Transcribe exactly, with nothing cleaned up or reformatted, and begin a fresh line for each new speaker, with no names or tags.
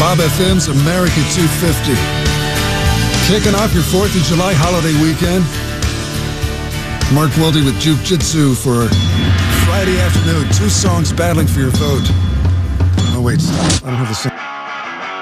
Bob F M's America two fifty. Kicking off your fourth of July holiday weekend. Mark Welty with Juke Jitsu for Friday afternoon. Two songs battling for your vote. Oh, wait. I don't have the song.